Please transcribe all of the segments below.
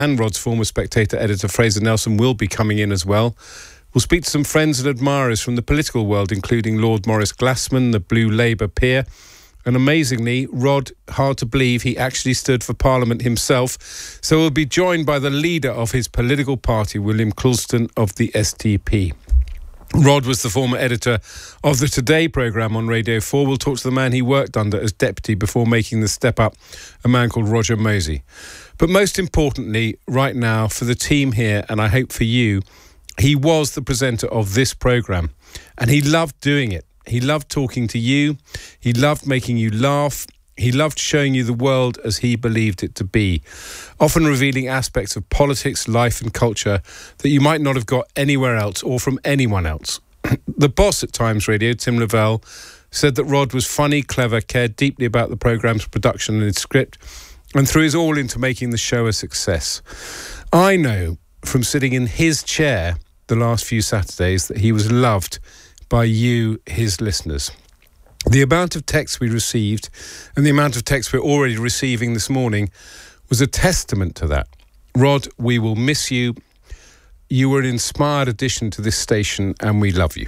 And Rod's former Spectator editor Fraser Nelson will be coming in as well. We'll speak to some friends and admirers from the political world, including Lord Maurice Glassman, the Blue Labour peer. And amazingly, Rod, hard to believe, he actually stood for Parliament himself. So we'll be joined by the leader of his political party, William Coulston of the STP. Rod was the former editor of the Today programme on Radio 4. We'll talk to the man he worked under as deputy before making the step up, a man called Roger Mosey. But most importantly, right now, for the team here, and I hope for you, he was the presenter of this programme, and he loved doing it. He loved talking to you. He loved making you laugh. He loved showing you the world as he believed it to be, often revealing aspects of politics, life and culture that you might not have got anywhere else or from anyone else. The boss at Times Radio, Tim Lavelle, said that Rod was funny, clever, cared deeply about the programme's production and its script, and threw his all into making the show a success. I know from sitting in his chair the last few Saturdays that he was loved by you, his listeners. The amount of texts we received and the amount of texts we're already receiving this morning was a testament to that. Rod, we will miss you. You were an inspired addition to this station and we love you.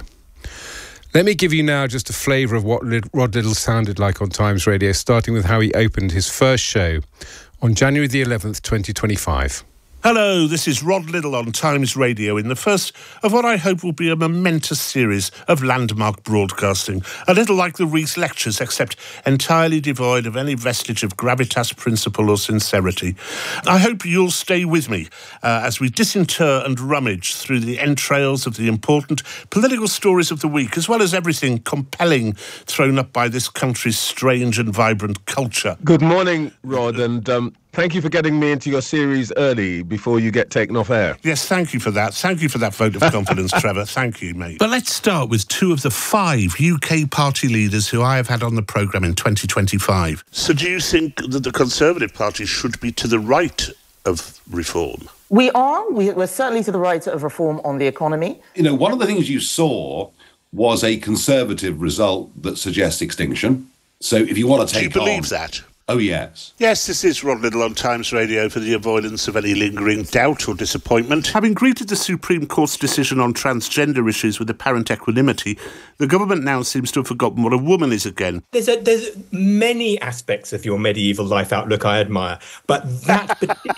Let me give you now just a flavour of what Rod Liddle sounded like on Times Radio, starting with how he opened his first show on January the 11th, 2025. Hello, this is Rod Liddle on Times Radio in the first of what I hope will be a momentous series of landmark broadcasting, a little like the Rees Lectures, except entirely devoid of any vestige of gravitas, principle or sincerity. I hope you'll stay with me as we disinter and rummage through the entrails of the important political stories of the week, as well as everything compelling thrown up by this country's strange and vibrant culture. Good morning, Rod, and thank you for getting me into your series early before you get taken off air. Yes, thank you for that. Thank you for that vote of confidence, Trevor. Thank you, mate. But let's start with two of the 5 UK party leaders who I have had on the programme in 2025. So do you think that the Conservative Party should be to the right of reform? We are. We're certainly to the right of reform on the economy. You know, one of the things you saw was a Conservative result that suggests extinction. So if you want to take Do you believe that? Oh, yes. Yes, this is Rod Liddle on Times Radio for the avoidance of any lingering doubt or disappointment. Having greeted the Supreme Court's decision on transgender issues with apparent equanimity, the government now seems to have forgotten what a woman is again. There's many aspects of your medieval life outlook I admire, but that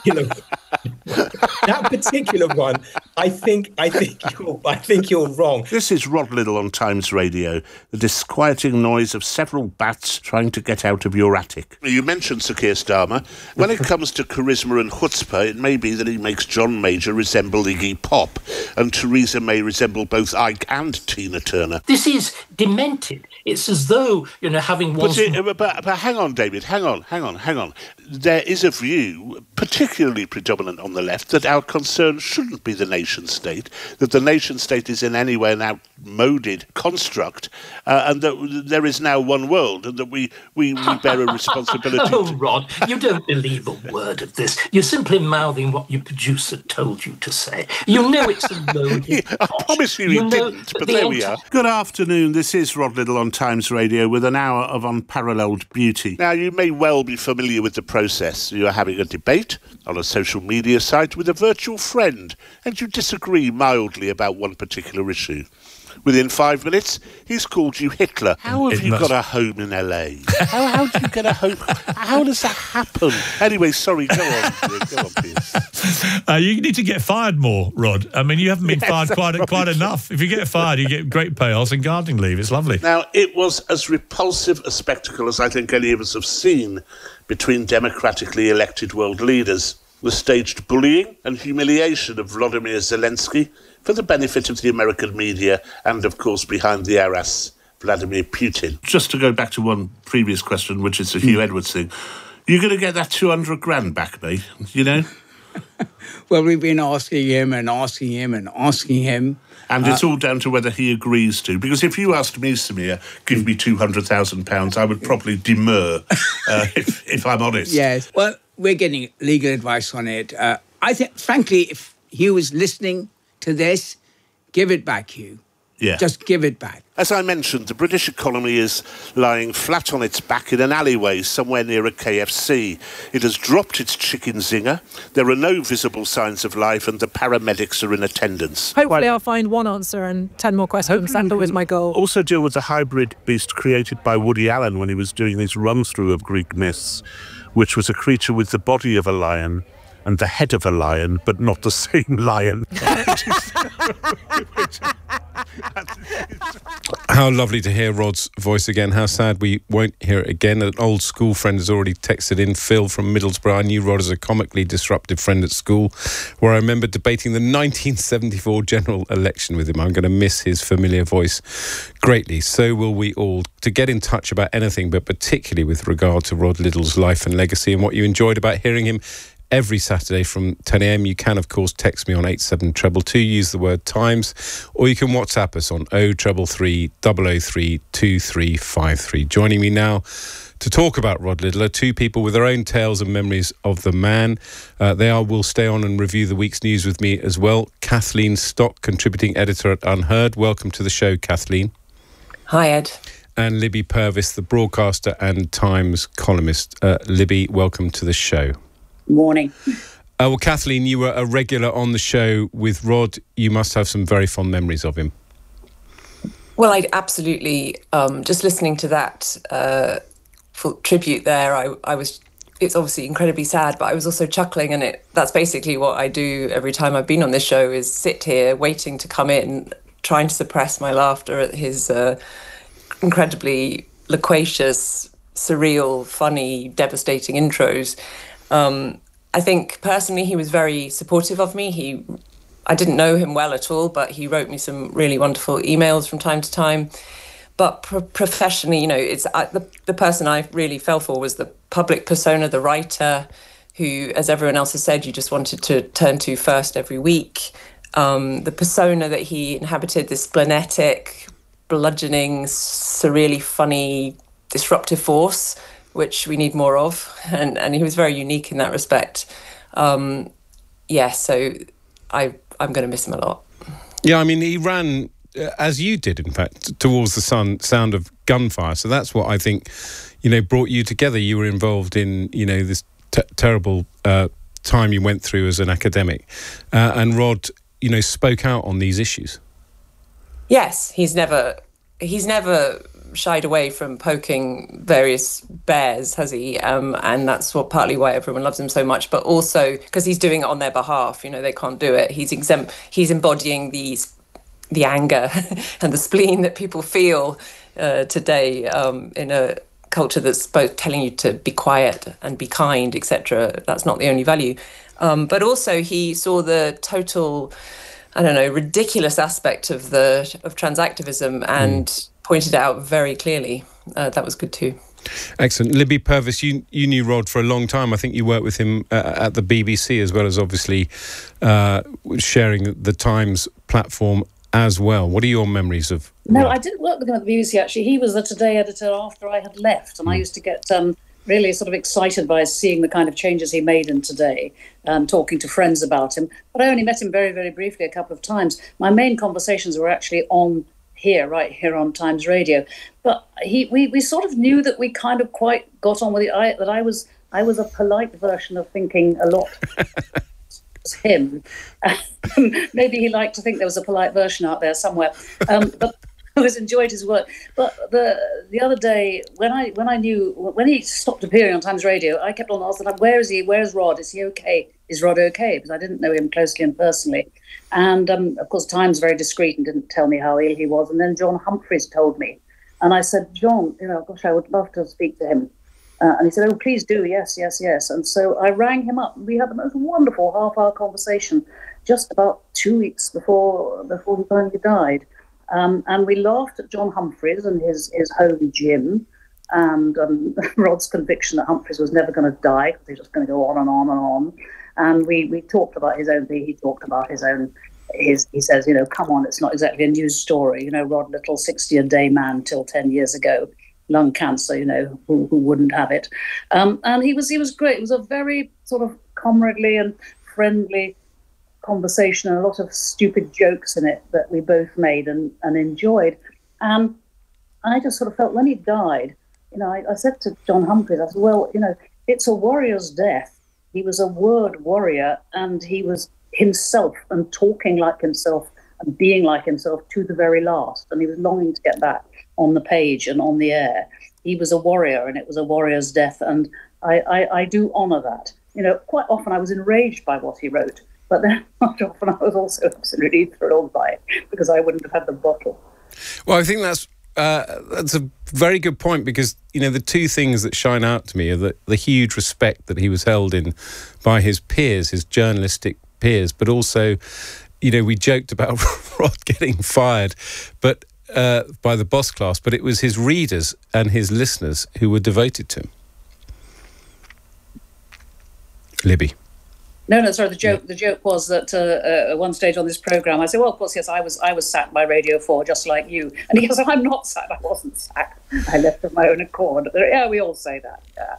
particular one, I think you're wrong. This is Rod Liddle on Times Radio, the disquieting noise of several bats trying to get out of your attic. You mentioned Sir Keir Starmer. When it comes to charisma and chutzpah, it may be that he makes John Major resemble Iggy Pop, and Theresa May resemble both Ike and Tina Turner. This is demented. It's as though, having once... But hang on, David, hang on. There is a view, particularly predominant on the left, that our concern shouldn't be the nation-state, that the nation-state is in any way an outmoded construct, and that there is now one world, and that we bear a responsibility. Oh, Rod, you don't believe a word of this. You're simply mouthing what your producer told you to say. You know it's a loaded I promise you he didn't, but there we are. Good afternoon, this is Rod Liddle on Times Radio with an hour of unparalleled beauty. Now, you may well be familiar with the process. You are having a debate on a social media site with a virtual friend, and you disagree mildly about one particular issue. Within 5 minutes, he's called you Hitler. How have you got a home in LA? How do you get a home? How does that happen? Anyway, sorry, go on, Piers. You need to get fired more, Rod. I mean, you haven't been fired quite enough. If you get fired, you get great payoffs and gardening leave. It's lovely. Now, it was as repulsive a spectacle as I think any of us have seen between democratically elected world leaders. The staged bullying and humiliation of Vladimir Zelensky for the benefit of the American media and, of course, behind the arras, Vladimir Putin. Just to go back to one previous question, which is the Hugh Edwards thing, you're going to get that 200 grand back, mate, Well, we've been asking him. And it's all down to whether he agrees to. Because if you asked me, Samir, give me £200,000, I would probably demur, if I'm honest. Yes. Well, we're getting legal advice on it. I think, frankly, if Hugh was listening to this, give it back, Hugh. Yeah. Just give it back. As I mentioned, the British economy is lying flat on its back in an alleyway somewhere near a KFC. It has dropped its chicken zinger. There are no visible signs of life, and the paramedics are in attendance. Hopefully I'll find one answer and 10 more questions. That was my goal. Also deal with the hybrid beast created by Woody Allen when he was doing his run-through of Greek myths, which was a creature with the body of a lion and the head of a lion, but not the same lion. How lovely to hear Rod's voice again. How sad we won't hear it again. An old school friend has already texted in, Phil from Middlesbrough. I knew Rod as a comically disruptive friend at school, where I remember debating the 1974 general election with him. I'm going to miss his familiar voice greatly. So will we all. To get in touch about anything, but particularly with regard to Rod Liddle's life and legacy and what you enjoyed about hearing him every Saturday from 10 a.m. You can, of course, text me on 87222, use the word Times, or you can WhatsApp us on 0333 003 2353. Joining me now to talk about Rod Liddle are two people with their own tales and memories of the man. Will stay on and review the week's news with me as well. Kathleen Stock, contributing editor at Unheard. Welcome to the show, Kathleen. Hi, Ed. And Libby Purvis, the broadcaster and Times columnist. Libby, welcome to the show. Morning. Well, Kathleen, you were a regular on the show with Rod. You must have some very fond memories of him. Well, I'd absolutely, just listening to that full tribute there, it's obviously incredibly sad, but I was also chuckling, and that's basically what I do every time I've been on this show, is sit here waiting to come in, trying to suppress my laughter at his incredibly loquacious, surreal, funny, devastating intros. I think personally he was very supportive of me. I didn't know him well at all, but he wrote me some really wonderful emails from time to time. But professionally, it's the person I really fell for was the public persona, the writer, who, as everyone else has said, you just wanted to turn to first every week. The persona that he inhabited, this splenetic, bludgeoning, surreally funny, disruptive force, which we need more of, and he was very unique in that respect. So I'm going to miss him a lot. Yeah, I mean, he ran, as you did, in fact, towards the sound of gunfire. So that's what I think, brought you together. You were involved in, this terrible time you went through as an academic. And Rod, spoke out on these issues. Yes, he's never shied away from poking various bears, has he? And that's partly why everyone loves him so much, but also because he's doing it on their behalf. They can't do it. He's embodying the anger and the spleen that people feel today in a culture that's both telling you to be quiet and be kind, etc. That's not the only value. But also he saw the total, ridiculous aspect of transactivism and pointed it out very clearly. That was good too. Excellent. Libby Purvis, you knew Rod for a long time. I think you worked with him at the BBC, as well as obviously sharing the Times platform as well. What are your memories of No, Rod? I didn't work with him at the BBC, actually. He was the Today editor after I had left, and I used to get really sort of excited by seeing the kind of changes he made in Today, talking to friends about him. But I only met him very, very briefly a couple of times. My main conversations were actually right here on Times Radio. But we sort of knew that we kind of quite got on with it, that I was a polite version of thinking a lot as him. Maybe he liked to think there was a polite version out there somewhere. But I always enjoyed his work. But the other day, when he stopped appearing on Times Radio, I kept on asking, where is he? Where's Rod? Is he okay? Is Rod okay? Because I didn't know him closely and personally. And, of course, Times very discreet and didn't tell me how ill he was. And then John Humphreys told me. And I said, John, I would love to speak to him. And he said, oh, please do. Yes, yes, yes. And so I rang him up. We had the most wonderful half-hour conversation just about 2 weeks before he finally died. And we laughed at John Humphreys and his home gym, and Rod's conviction that Humphreys was never going to die because he was just going to go on and on and on. And we talked about his own thing. He talked about he says, come on, it's not exactly a news story. Rod Liddle, 60-a-day man till 10 years ago, lung cancer, who wouldn't have it. And he was great. He was a very sort of comradely and friendly conversation and a lot of stupid jokes in it that we both made and enjoyed. And I just sort of felt when he died, I said to John Humphreys, I said, well, it's a warrior's death. He was a word warrior, and he was himself and talking like himself and being like himself to the very last. And he was longing to get back on the page and on the air. He was a warrior, and it was a warrior's death. And I do honour that. Quite often I was enraged by what he wrote, but then quite often I was also absolutely thrilled by it because I wouldn't have had the bottle. Well, I think that's a very good point, because the two things that shine out to me are the huge respect that he was held in by his peers, his journalistic peers, but also, we joked about Rod getting fired, but by the boss class, but it was his readers and his listeners who were devoted to him. Libby. No, sorry. The joke was that at one stage on this programme, I said, well, of course, yes, I was sacked by Radio 4, just like you. And he goes, I'm not sacked. I wasn't sacked. I left of my own accord. Yeah, we all say that. Yeah.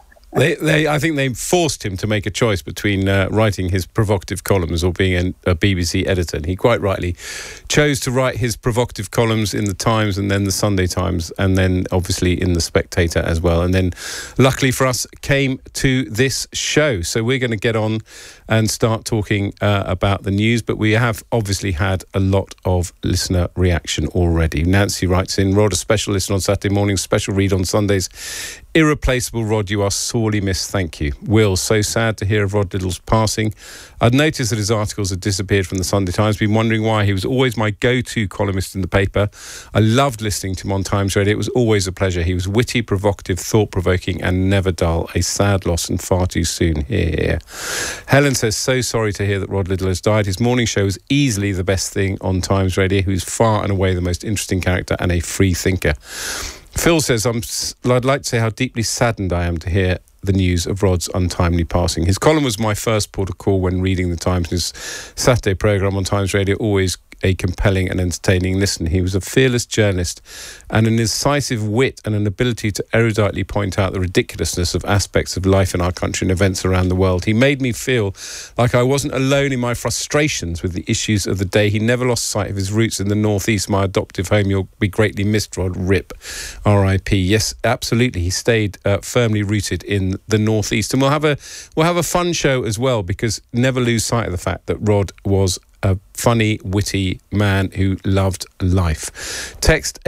I think they forced him to make a choice between writing his provocative columns or being a BBC editor. And he quite rightly chose to write his provocative columns in the Times and then the Sunday Times, and then obviously in the Spectator as well. And then luckily for us came to this show. So we're going to get on and start talking about the news, but we have obviously had a lot of listener reaction already. Nancy writes in, Rod, a special listen on Saturday mornings, special read on Sundays. Irreplaceable, Rod, you are sorely missed, thank you. Will, so sad to hear of Rod Liddell's passing. I'd noticed that his articles had disappeared from the Sunday Times, been wondering why. He was always my go-to columnist in the paper. I loved listening to him on Times Radio. It was always a pleasure. He was witty, provocative, thought-provoking and never dull. A sad loss and far too soon. Here. Helen says, so sorry to hear that Rod Liddell has died. His morning show was easily the best thing on Times Radio. He was far and away the most interesting character and a free thinker. Phil says, I'd like to say how deeply saddened I am to hear the news of Rod's untimely passing. His column was my first port of call when reading the Times. His Saturday programme on Times Radio, always a compelling and entertaining listen. He was a fearless journalist and an incisive wit and an ability to eruditely point out the ridiculousness of aspects of life in our country and events around the world. He made me feel like I wasn't alone in my frustrations with the issues of the day. He never lost sight of his roots in the northeast, my adoptive home. You'll be greatly missed, Rod. RIP. R.I.P. Yes, absolutely. He stayed firmly rooted in the northeast, and we'll have a fun show as well, because never lose sight of the fact that Rod was a funny, witty man who loved life. Text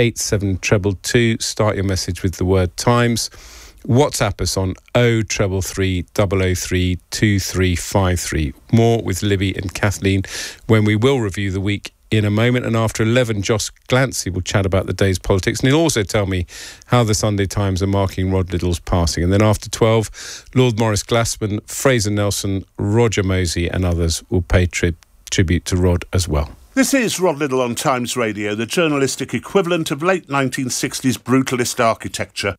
87222. Start your message with the word Times. WhatsApp us on 0333 003 2353. More with Libby and Kathleen when we will review the week in a moment. And after 11, Josh Glancy will chat about the day's politics, and he'll also tell me how the Sunday Times are marking Rod Liddell's passing. And then after 12, Lord Morris Glassman, Fraser Nelson, Roger Mosey and others will pay tribute to Rod as well. This is Rod Liddell on Times Radio, the journalistic equivalent of late 1960s brutalist architecture.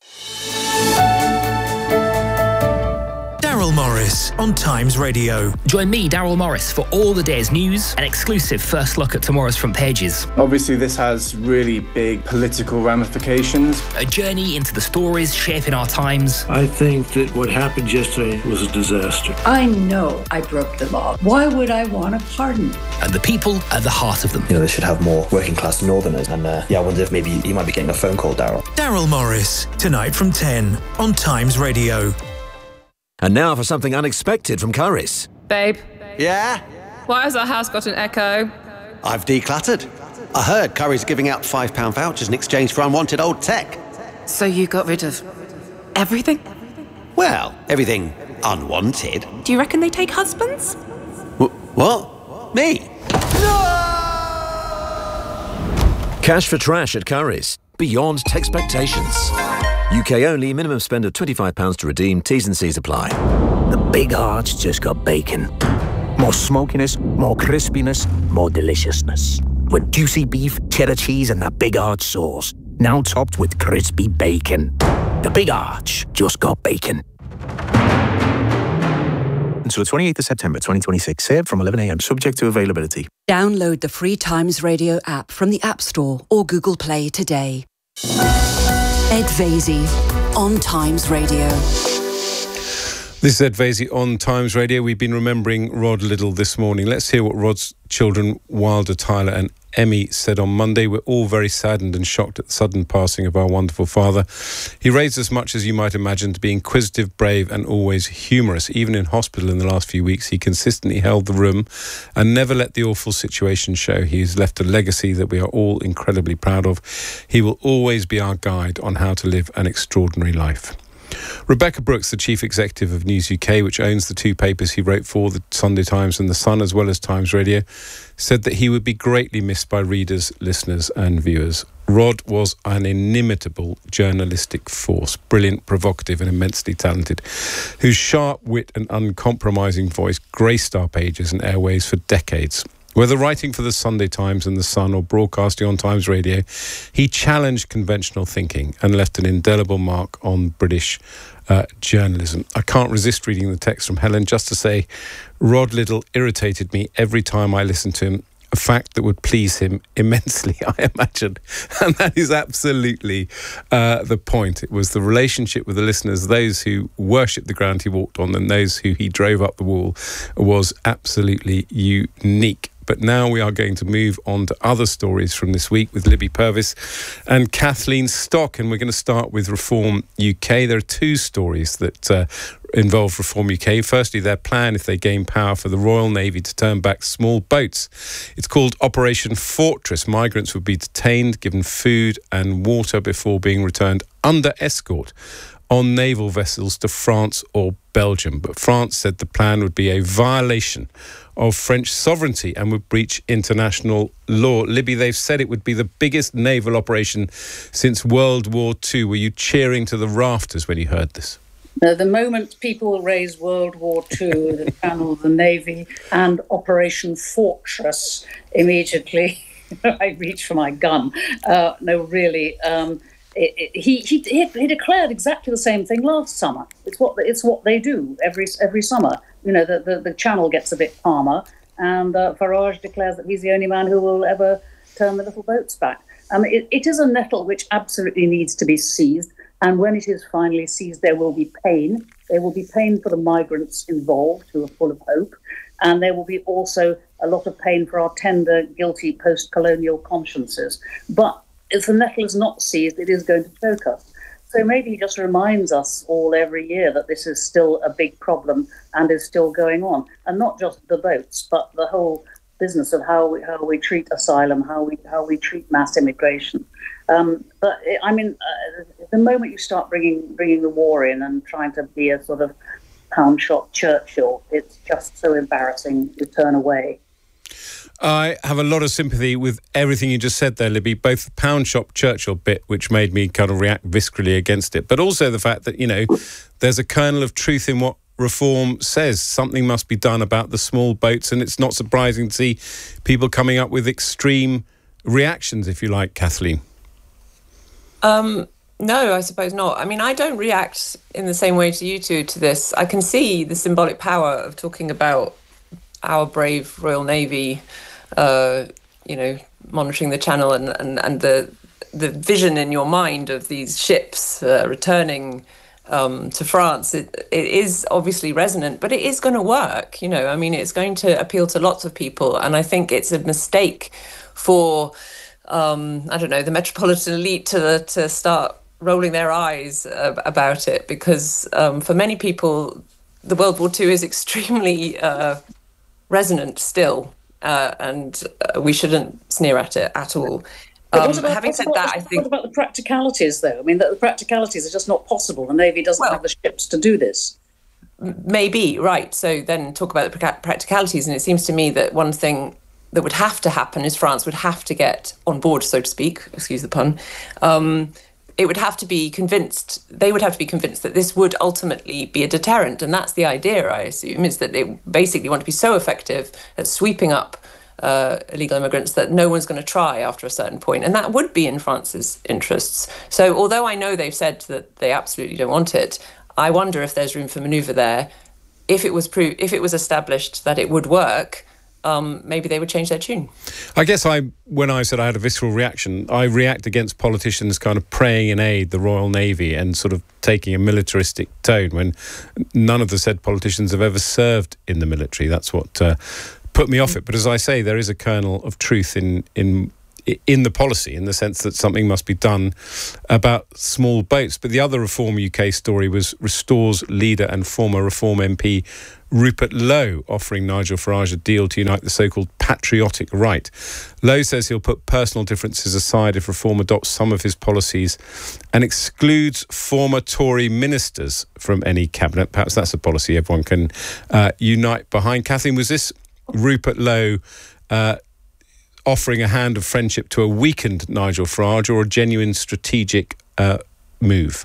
Daryl Morris on Times Radio. Join me, Daryl Morris, for all the day's news, an exclusive first look at tomorrow's front pages. Obviously, this has really big political ramifications. A journey into the stories shaping our times. I think that what happened yesterday was a disaster. I know I broke the law. Why would I want a pardon? And the people at the heart of them. They should have more working class northerners. And I wonder if maybe you might be getting a phone call, Daryl. Daryl Morris, tonight from 10 on Times Radio. And now for something unexpected from Currys. Babe. Yeah? Why has our house got an echo? I've decluttered. I heard Currys giving out £5 vouchers in exchange for unwanted old tech. So you got rid of everything? Well, everything unwanted. Do you reckon they take husbands? What? Me? Cash for trash at Currys. Beyond expectations. UK only, minimum spend of £25 to redeem, T's and C's apply. The Big Arch just got bacon. More smokiness, more crispiness, more deliciousness. With juicy beef, cheddar cheese and that Big Arch sauce. Now topped with crispy bacon. The Big Arch just got bacon. Until the 28th of September 2026. Served from 11 a.m. Subject to availability. Download the free Times Radio app from the App Store or Google Play today. Ed Vasey on Times Radio. This is Ed Vaizey on Times Radio. We've been remembering Rod Liddle this morning. Let's hear what Rod's children, Wilder, Tyler and Emmy, said on Monday. We're all very saddened and shocked at the sudden passing of our wonderful father. He raised as much as you might imagine to be inquisitive, brave and always humorous. Even in hospital in the last few weeks, he consistently held the room and never let the awful situation show. He has left a legacy that we are all incredibly proud of. He will always be our guide on how to live an extraordinary life. Rebecca Brooks, the chief executive of News UK, which owns the two papers he wrote for, the Sunday Times and the Sun, as well as Times Radio, said that he would be greatly missed by readers, listeners and viewers. Rod was an inimitable journalistic force, brilliant, provocative and immensely talented, whose sharp wit and uncompromising voice graced our pages and airways for decades. Whether writing for the Sunday Times and the Sun or broadcasting on Times Radio, he challenged conventional thinking and left an indelible mark on British journalism. I can't resist reading the text from Helen just to say, Rod Liddle irritated me every time I listened to him, a fact that would please him immensely, I imagine. And that is absolutely the point. It was the relationship with the listeners, those who worshipped the ground he walked on and those who he drove up the wall, was absolutely unique. But now we are going to move on to other stories from this week with Libby Purvis and Kathleen Stock. And we're going to start with Reform UK. There are two stories that involve Reform UK. Firstly, their plan, if they gain power, for the Royal Navy to turn back small boats. It's called Operation Fortress. Migrants would be detained, given food and water before being returned under escort on naval vessels to France or Belgium. But France said the plan would be a violation of French sovereignty and would breach international law. Libby, they've said it would be the biggest naval operation since World War II. Were you cheering to the rafters when you heard this? The moment people raise World War II, the Channel, the Navy, and Operation Fortress, immediately I reach for my gun. He declared exactly the same thing last summer. It's what they do every summer. You know, the Channel gets a bit calmer, and Farage declares that he's the only man who will ever turn the little boats back. It is a nettle which absolutely needs to be seized, and when it is finally seized, there will be pain. There will be pain for the migrants involved who are full of hope, and there will be also a lot of pain for our tender, guilty post-colonial consciences. But if the nettle is not seized, it is going to choke us. So maybe he just reminds us all every year that this is still a big problem and is still going on. And not just the boats, but the whole business of how we treat asylum, how we treat mass immigration. The moment you start bringing the war in and trying to be a sort of pound shop Churchill, it's just so embarrassing to turn away. I have a lot of sympathy with everything you just said there, Libby, both the pound shop Churchill bit, which made me kind of react viscerally against it, but also the fact that, you know, there's a kernel of truth in what Reform says. Something must be done about the small boats, and it's not surprising to see people coming up with extreme reactions, if you like, Kathleen. No, I suppose not. I mean, I don't react in the same way to you two to this. I can see the symbolic power of talking about our brave Royal Navy, monitoring the Channel and the vision in your mind of these ships returning to France. It is obviously resonant, but it is going to work. You know, I mean, it's going to appeal to lots of people, and I think it's a mistake for the metropolitan elite to start rolling their eyes about it, because for many people, the World War II is extremely resonant still, and we shouldn't sneer at it at all. Having said that, I think... What about the practicalities, though? I mean, the practicalities are just not possible. The Navy doesn't have the ships to do this. Maybe, right. So then talk about the practicalities, and it seems to me that one thing that would have to happen is France would have to get on board, so to speak, excuse the pun. It would have to be convinced, they would have to be convinced that this would ultimately be a deterrent. And that's the idea, I assume, is that they basically want to be so effective at sweeping up illegal immigrants that no one's going to try after a certain point. And that would be in France's interests. So although I know they've said that they absolutely don't want it, I wonder if there's room for manoeuvre there. If it was established that it would work, maybe they would change their tune. I guess when I said I had a visceral reaction, I react against politicians kind of praying in aid the Royal Navy and sort of taking a militaristic tone when none of the said politicians have ever served in the military. That's what put me off it. But as I say, there is a kernel of truth in the policy, in the sense that something must be done about small boats. But the other Reform UK story was Restore's leader and former Reform MP Rupert Lowe offering Nigel Farage a deal to unite the so-called patriotic right. Lowe says he'll put personal differences aside if Reform adopts some of his policies and excludes former Tory ministers from any cabinet. Perhaps that's a policy everyone can unite behind. Kathleen, was this Rupert Lowe offering a hand of friendship to a weakened Nigel Farage or a genuine strategic move?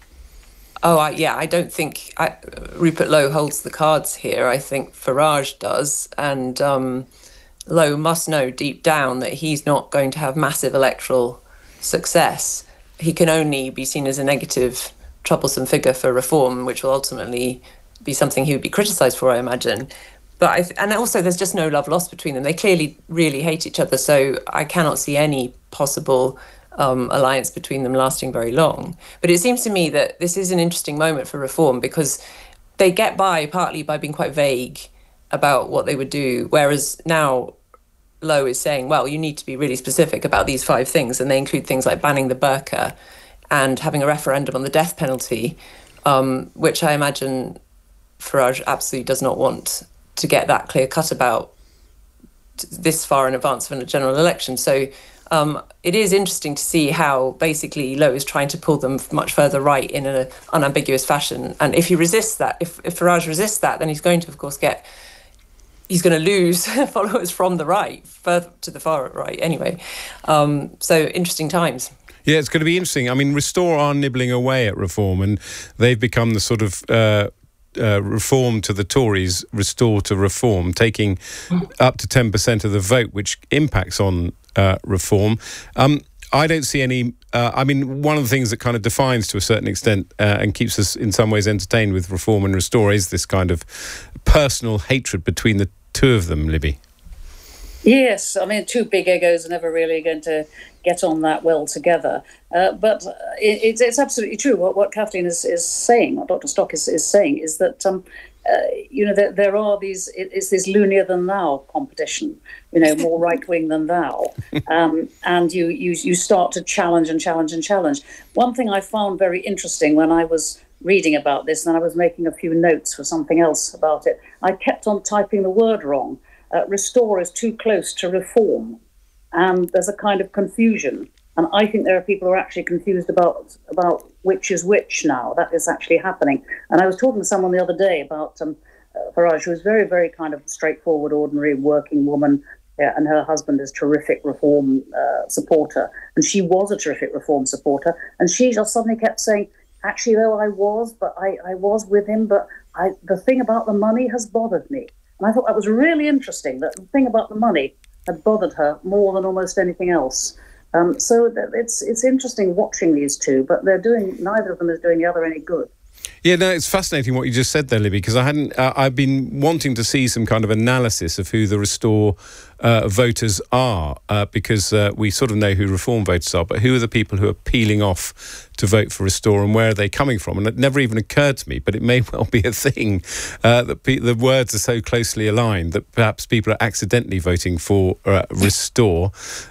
I don't think Rupert Lowe holds the cards here. I think Farage does, and Lowe must know deep down that he's not going to have massive electoral success. He can only be seen as a negative, troublesome figure for Reform, which will ultimately be something he would be criticised for, I imagine. But and also there's just no love lost between them. They clearly really hate each other, so I cannot see any possible alliance between them lasting very long. But it seems to me that this is an interesting moment for Reform because they get by partly by being quite vague about what they would do, whereas now Lowe is saying, well, you need to be really specific about these 5 things, and they include things like banning the burqa and having a referendum on the death penalty, which I imagine Farage absolutely does not want to get that clear cut about this far in advance of a general election. So it is interesting to see how basically Lowe is trying to pull them much further right in an unambiguous fashion. And if he resists that, if Farage resists that, then he's going to, of course, he's going to lose followers from the right, further to the far right anyway. So interesting times. Yeah, it's going to be interesting. I mean, Restore are nibbling away at Reform, and they've become the sort of Reform to the Tories, Restore to Reform, taking up to 10% of the vote, which impacts on Reform. I don't see any... I mean, one of the things that kind of defines to a certain extent and keeps us in some ways entertained with Reform and Restore is this kind of personal hatred between the two of them, Libby. Yes, I mean, 2 big egos are never really going to get on that well together. But it's absolutely true. What Kathleen is saying, what Dr. Stock is saying, is that there are these. It's this loonier than thou competition. More right wing than thou, and you start to challenge and challenge and challenge. One thing I found very interesting when I was reading about this, and I was making a few notes for something else about it, I kept on typing the word wrong. Restore is too close to Reform, and there's a kind of confusion. And I think there are people who are actually confused about which is which now. That is actually happening. And I was talking to someone the other day about Farage, who is very, very kind of straightforward, ordinary working woman, and her husband is terrific Reform supporter. And she was a terrific Reform supporter. And she just suddenly kept saying, actually, though I was with him, but the thing about the money has bothered me. And I thought that was really interesting, that the thing about the money had bothered her more than almost anything else. So it's interesting watching these two, but neither of them is doing the other any good. Yeah, no, it's fascinating what you just said there, Libby, because I've been wanting to see some kind of analysis of who the Restore voters are, because we sort of know who Reform voters are, but who are the people who are peeling off to vote for Restore, and where are they coming from? And it never even occurred to me, but it may well be a thing that the words are so closely aligned that perhaps people are accidentally voting for Restore.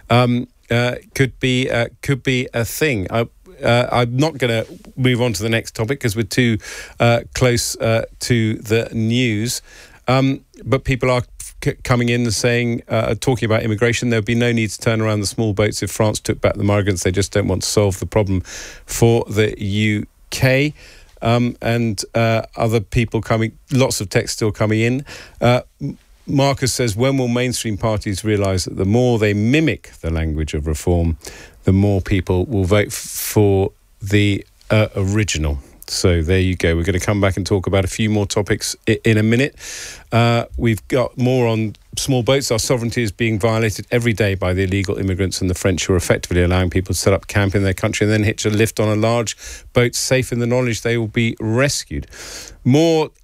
Could be a thing. I'm not going to move on to the next topic because we're too close to the news. But people are coming in and saying, talking about immigration, there would be no need to turn around the small boats if France took back the migrants. They just don't want to solve the problem for the UK. And other people coming, lots of text still coming in. Marcus says, when will mainstream parties realise that the more they mimic the language of Reform, the more people will vote for the original? So there you go. We're going to come back and talk about a few more topics in a minute. We've got more on small boats. Our sovereignty is being violated every day by the illegal immigrants and the French, who are effectively allowing people to set up camp in their country and then hitch a lift on a large boat, safe in the knowledge they will be rescued. More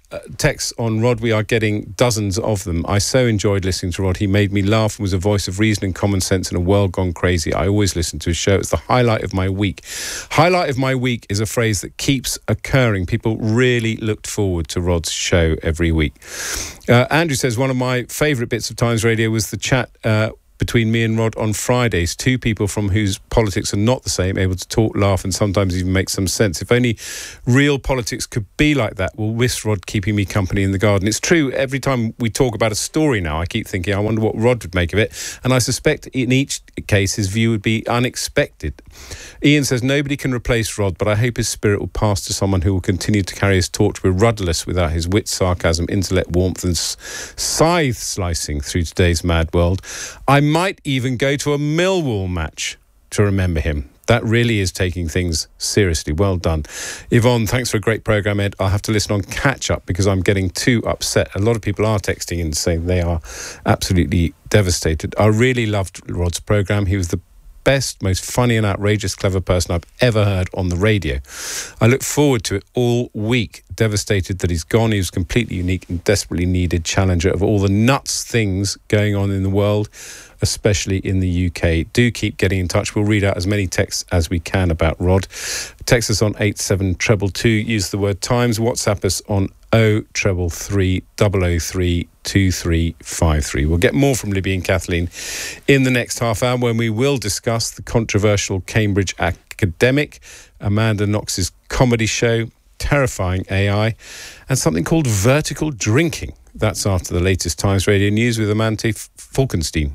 texts on Rod. We are getting dozens of them. I so enjoyed listening to Rod. He made me laugh and was a voice of reason and common sense in a world gone crazy. I always listen to his show. It's the highlight of my week. Highlight of my week is a phrase that keeps occurring. People really looked forward to Rod's show every week. Andrew says, one of my favourite bits of Times Radio was the chat between me and Rod on Fridays. Two people from whose politics are not the same, able to talk, laugh and sometimes even make some sense. If only real politics could be like that. Well, miss Rod keeping me company in the garden. It's true, every time we talk about a story now, I keep thinking, I wonder what Rod would make of it. And I suspect in each case his view would be unexpected. Ian says, nobody can replace Rod, but I hope his spirit will pass to someone who will continue to carry his torch with rudderless without his wit, sarcasm, intellect, warmth and scythe slicing through today's mad world. I might even go to a Millwall match to remember him. That really is taking things seriously. Well done. Yvonne, thanks for a great programme, Ed. I'll have to listen on catch-up because I'm getting too upset. A lot of people are texting and saying they are absolutely devastated. I really loved Rod's programme. He was the best, most funny and outrageous, clever person I've ever heard on the radio. I look forward to it all week. Devastated that he's gone. He was completely unique and desperately needed challenger of all the nuts things going on in the world, especially in the UK. Do keep getting in touch. We'll read out as many texts as we can about Rod. Text us on 87222. Use the word Times. WhatsApp us on 0333 003 2353. We'll get more from Libby and Kathleen in the next half hour when we will discuss the controversial Cambridge academic, Amanda Knox's comedy show, terrifying AI, and something called vertical drinking. That's after the latest Times Radio News with Amanda Falkenstein.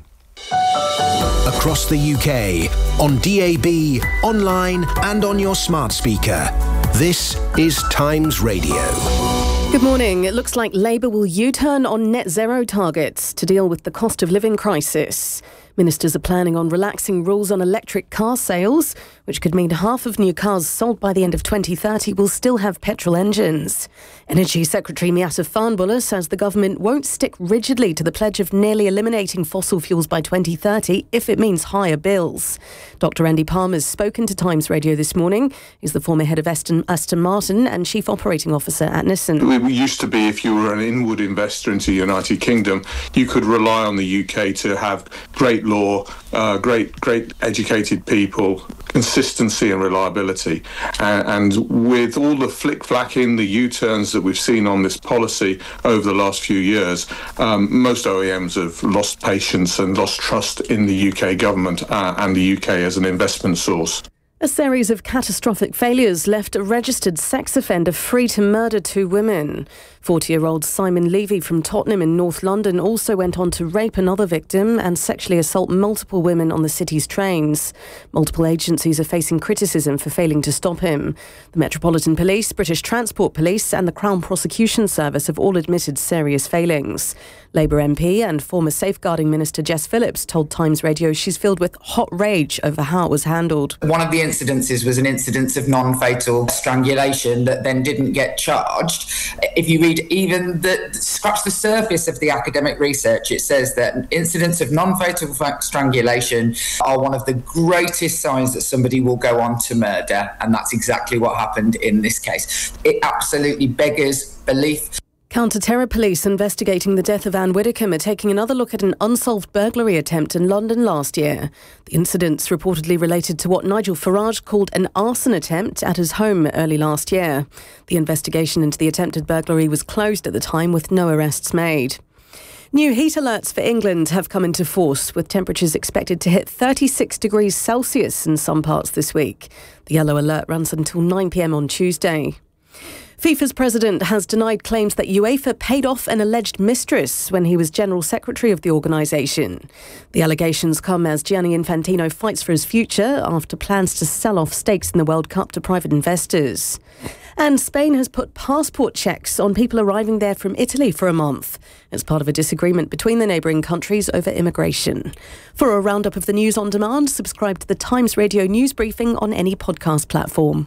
Across the UK, on DAB, online and on your smart speaker. This is Times Radio. Good morning. It looks like Labour will U-turn on net zero targets to deal with the cost of living crisis. Ministers are planning on relaxing rules on electric car sales, which could mean half of new cars sold by the end of 2030 will still have petrol engines. Energy Secretary Miatta Fahnbulleh says the government won't stick rigidly to the pledge of nearly eliminating fossil fuels by 2030 if it means higher bills. Dr. Andy Palmer's spoken to Times Radio this morning. He's the former head of Aston Martin and Chief Operating Officer at Nissan. It used to be if you were an inward investor into the United Kingdom, you could rely on the UK to have great law, great educated people, consistency and reliability. And with all the flick-flacking, the U-turns that we've seen on this policy over the last few years, most OEMs have lost patience and lost trust in the UK government and the UK as an investment source. A series of catastrophic failures left a registered sex offender free to murder two women. 40-year-old Simon Levy from Tottenham in North London also went on to rape another victim and sexually assault multiple women on the city's trains. Multiple agencies are facing criticism for failing to stop him. The Metropolitan Police, British Transport Police and the Crown Prosecution Service have all admitted serious failings. Labour MP and former Safeguarding Minister Jess Phillips told Times Radio she's filled with hot rage over how it was handled. One of the incidences was an incidence of non-fatal strangulation that then didn't get charged. If you read scratch the surface of the academic research, it says that incidents of non-fatal strangulation are one of the greatest signs that somebody will go on to murder, and that's exactly what happened in this case. It absolutely beggars belief. Counter-terror police investigating the death of Anne Widdecombe are taking another look at an unsolved burglary attempt in London last year. The incidents reportedly related to what Nigel Farage called an arson attempt at his home early last year. The investigation into the attempted burglary was closed at the time with no arrests made. New heat alerts for England have come into force, with temperatures expected to hit 36 degrees Celsius in some parts this week. The yellow alert runs until 9 p.m. on Tuesday. FIFA's president has denied claims that UEFA paid off an alleged mistress when he was General Secretary of the organisation. The allegations come as Gianni Infantino fights for his future after plans to sell off stakes in the World Cup to private investors. And Spain has put passport checks on people arriving there from Italy for a month as part of a disagreement between the neighbouring countries over immigration. For a roundup of the news on demand, subscribe to the Times Radio News Briefing on any podcast platform.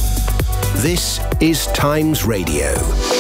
This is Times Radio.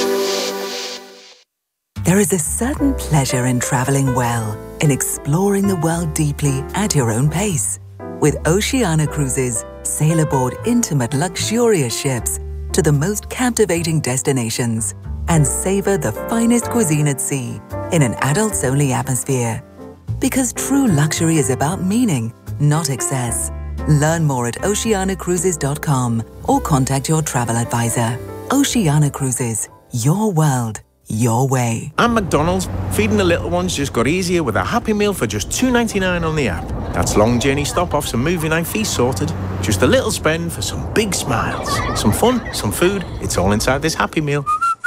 There is a certain pleasure in travelling well, in exploring the world deeply at your own pace. With Oceania Cruises, sail aboard intimate, luxurious ships to the most captivating destinations and savour the finest cuisine at sea in an adults-only atmosphere. Because true luxury is about meaning, not excess. Learn more at oceanacruises.com or contact your travel advisor. Oceana Cruises, your world, your way. And McDonald's, feeding the little ones just got easier with a Happy Meal for just $2.99 on the app. That's long journey stop-offs and movie night feast sorted. Just a little spend for some big smiles. Some fun, some food, it's all inside this Happy Meal.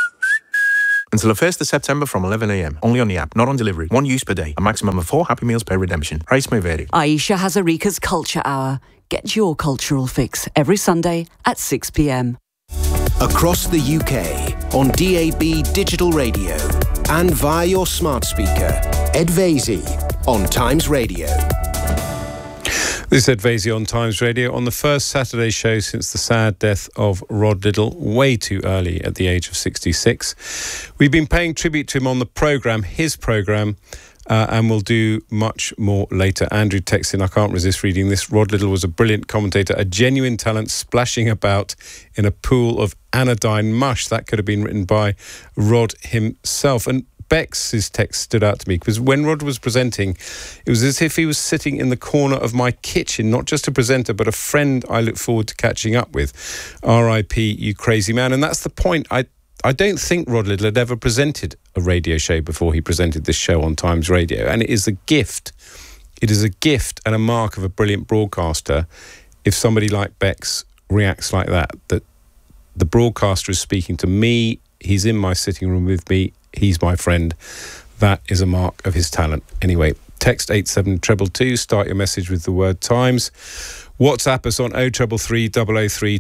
Until the 1st of September from 11 a.m. Only on the app, not on delivery. One use per day. A maximum of 4 Happy Meals per redemption. Price may vary. Aisha Hazarika's Culture Hour. Get your cultural fix every Sunday at 6 p.m. Across the UK, on DAB Digital Radio, and via your smart speaker, Ed Vaizey on Times Radio. This is Ed Vaizey on Times Radio on the first Saturday show since the sad death of Rod Liddle, way too early at the age of 66. We've been paying tribute to him on the programme, his programme, and we'll do much more later. Andrew texts in, I can't resist reading this. Rod Liddle was a brilliant commentator, a genuine talent splashing about in a pool of anodyne mush. That could have been written by Rod himself. And Bex's text stood out to me because when Rod was presenting, it was as if he was sitting in the corner of my kitchen, not just a presenter, but a friend I look forward to catching up with. R.I.P. you crazy man. And that's the point. I don't think Rod Liddle had ever presented a radio show before he presented this show on Times Radio. And it is a gift. It is a gift and a mark of a brilliant broadcaster if somebody like Bex reacts like that the broadcaster is speaking to me, he's in my sitting room with me, he's my friend. That is a mark of his talent. Anyway, text 87222, start your message with the word Times. WhatsApp us on 0333 003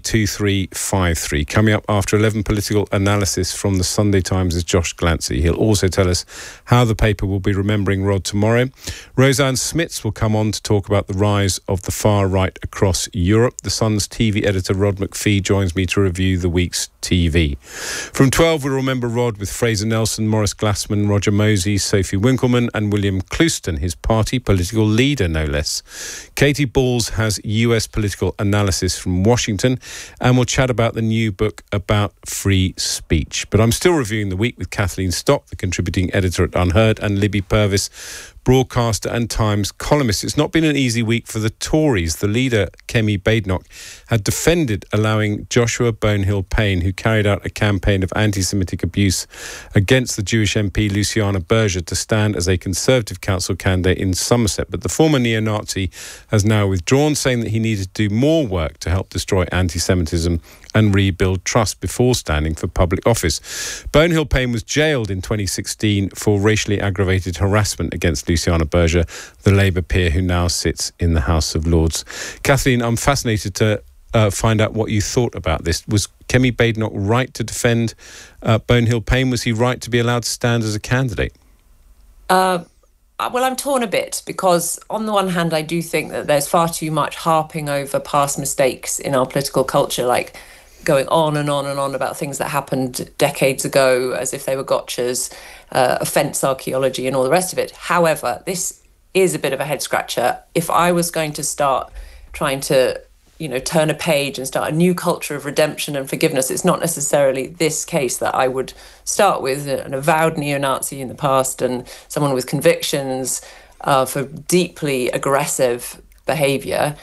2353. Coming up after 11, political analysis from the Sunday Times is Josh Glancy. He'll also tell us how the paper will be remembering Rod tomorrow. Roseanne Smits will come on to talk about the rise of the far right across Europe. The Sun's TV editor Rod McPhee joins me to review the week's TV. From 12, we'll remember Rod with Fraser Nelson, Morris Glassman, Roger Mosey, Sophie Winkleman and William Clouston, his party political leader, no less. Katie Balls has US political analysis from Washington, and we'll chat about the new book about free speech. But I'm still reviewing the week with Kathleen Stock, the contributing editor at Unheard, and Libby Purvis, broadcaster and Times columnist. It's not been an easy week for the Tories. The leader, Kemi Badenoch, had defended allowing Joshua Bonehill-Payne, who carried out a campaign of anti-Semitic abuse against the Jewish MP Luciana Berger, to stand as a Conservative council candidate in Somerset. But the former neo-Nazi has now withdrawn, saying that he needed to do more work to help destroy anti-Semitism and rebuild trust before standing for public office. Bonehill-Payne was jailed in 2016 for racially aggravated harassment against Luciana Berger, the Labour peer who now sits in the House of Lords. Kathleen, I'm fascinated to find out what you thought about this. Was Kemi Badenoch right to defend Bonehill-Payne? Was he right to be allowed to stand as a candidate? Well, I'm torn a bit because on the one hand, I do think that there's far too much harping over past mistakes in our political culture, like going on and on and on about things that happened decades ago as if they were gotchas, offence archaeology and all the rest of it. However, this is a bit of a head scratcher. If I was going to start trying to, turn a page and start a new culture of redemption and forgiveness, it's not necessarily this case that I would start with, an avowed neo-Nazi in the past and someone with convictions for deeply aggressive behaviour.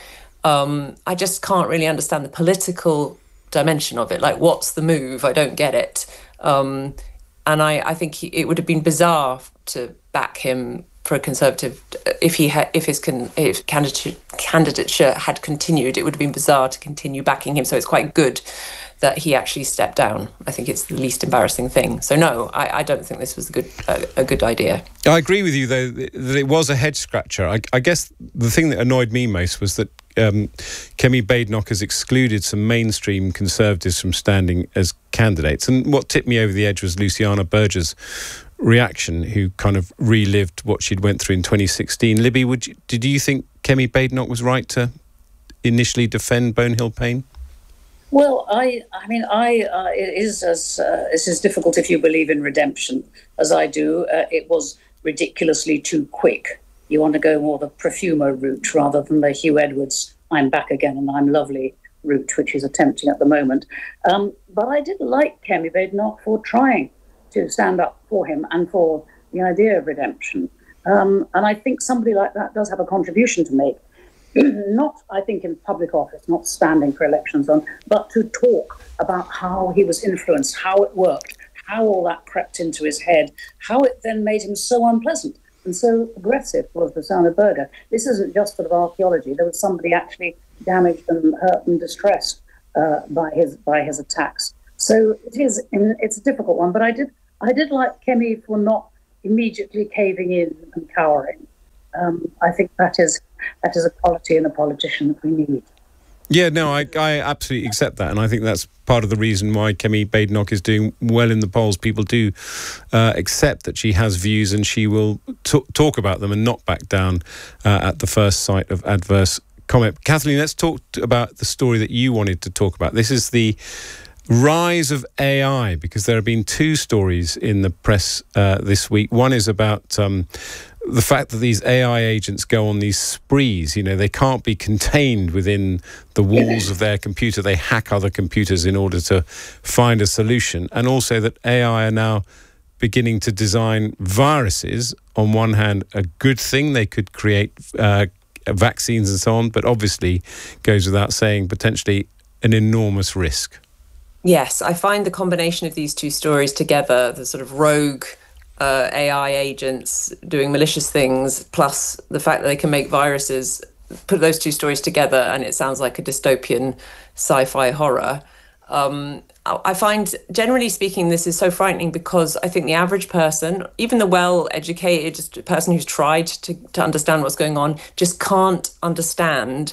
I just can't really understand the political dimension of it. Like, what's the move? I don't get it. And I think it would have been bizarre to back him for a Conservative if his candidature had continued. It would have been bizarre to continue backing him. So it's quite good that he actually stepped down. I think it's the least embarrassing thing. So no, I don't think this was a good idea. I agree with you, though, that it was a head scratcher. I guess the thing that annoyed me most was that Kemi Badenoch has excluded some mainstream Conservatives from standing as candidates. And what tipped me over the edge was Luciana Berger's reaction, who kind of relived what she'd went through in 2016. Libby, did you think Kemi Badenoch was right to initially defend Bonehill-Payne? Well, it is as difficult if you believe in redemption as I do. It was ridiculously too quick. You want to go more the Profumo route rather than the Hugh Edwards, I'm back again and I'm lovely route, which he's attempting at the moment. But I did like Kemi Badenoch for trying. to stand up for him and for the idea of redemption. And I think somebody like that does have a contribution to make. Not, I think, in public office, not standing for elections on, but to talk about how he was influenced, how it worked, how all that crept into his head, how it then made him so unpleasant and so aggressive was the Sana Burger. This isn't just sort of archaeology. There was somebody actually damaged and hurt and distressed by his attacks. So it's a difficult one. But I did like Kemi for not immediately caving in and cowering. I think that is a quality in a politician that we need. Yeah, no, I absolutely accept that, and I think that's part of the reason why Kemi Badenoch is doing well in the polls. People do accept that she has views, and she will talk about them and not back down at the first sight of adverse comment. Kathleen, let's talk about the story that you wanted to talk about. This is the rise of AI, because there have been two stories in the press this week. One is about the fact that these AI agents go on these sprees. You know, they can't be contained within the walls of their computer. They hack other computers in order to find a solution. And also that AI are now beginning to design viruses. On one hand, a good thing. They could create vaccines and so on, but obviously goes without saying, potentially an enormous risk. Yes, I find the combination of these two stories together, the sort of rogue AI agents doing malicious things, plus the fact that they can make viruses, put those two stories together and it sounds like a dystopian sci-fi horror. I find, generally speaking, this is so frightening because I think the average person, even the well-educated person who's tried to understand what's going on, just can't understand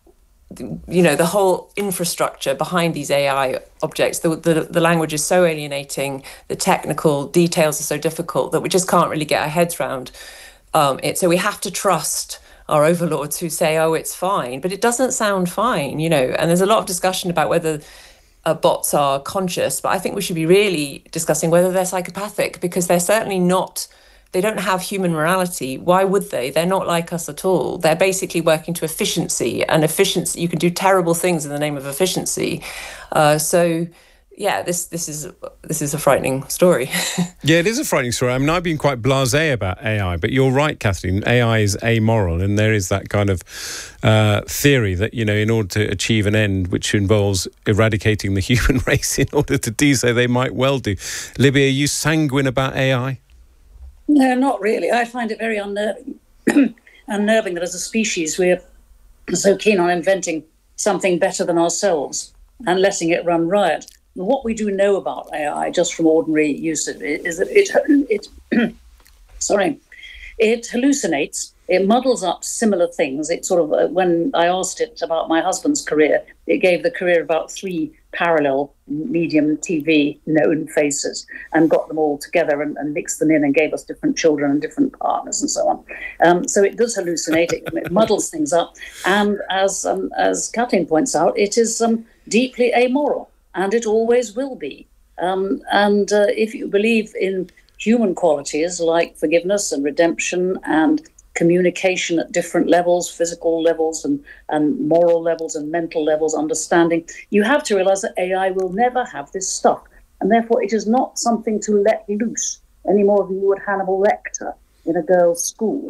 the whole infrastructure behind these AI objects. The language is so alienating, the technical details are so difficult that we just can't really get our heads around it. So we have to trust our overlords who say, oh, it's fine, but it doesn't sound fine, and there's a lot of discussion about whether bots are conscious, but I think we should be really discussing whether they're psychopathic, because they're certainly not. They don't have human morality. Why would they? They're not like us at all. They're basically working to efficiency, and efficiency, you can do terrible things in the name of efficiency. So, yeah, this is a frightening story. Yeah, it is a frightening story. I mean, I've been quite blasé about AI, but you're right, Kathleen. AI is amoral, and there is that kind of theory that, in order to achieve an end which involves eradicating the human race, in order to do so, they might well do. Libby, are you sanguine about AI? No, not really. I find it very unnerving. Unnerving that as a species we're so keen on inventing something better than ourselves and letting it run riot. What we do know about AI, just from ordinary use of it, is that it hallucinates. It muddles up similar things. It sort of, when I asked it about my husband's career, it gave the career of about 3 parallel medium TV known faces and got them all together and mixed them in and gave us different children and different partners and so on. So it does hallucinate. It muddles things up. And as Kathleen points out, it is deeply amoral, and it always will be. And if you believe in human qualities like forgiveness and redemption and communication at different levels, physical levels and moral levels and mental levels, understanding, you have to realize that AI will never have this stuff. And therefore it is not something to let loose any more than you would Hannibal Lecter in a girls' school.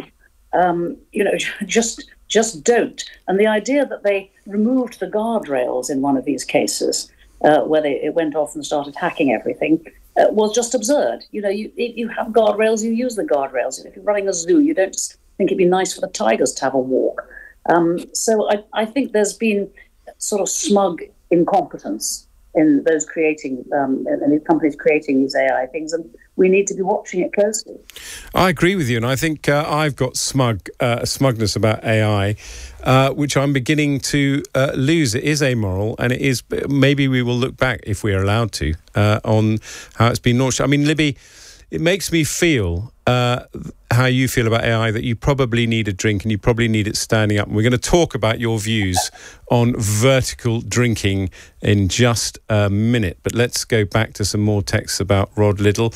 Just don't. And the idea that they removed the guardrails in one of these cases, where it went off and started hacking everything, was just absurd. If you have guardrails, you use the guardrails. If you're running a zoo, you don't just think it'd be nice for the tigers to have a walk. So I think there's been sort of smug incompetence in those creating, and in companies creating these AI things, and we need to be watching it closely. I agree with you, and I think I've got smugness about AI, which I'm beginning to lose. It is amoral, and it is. Maybe we will look back, if we are allowed to, on how it's been launched. I mean, Libby, it makes me feel how you feel about AI, that you probably need a drink and you probably need it standing up. And we're going to talk about your views on vertical drinking in just a minute. But let's go back to some more texts about Rod Liddle.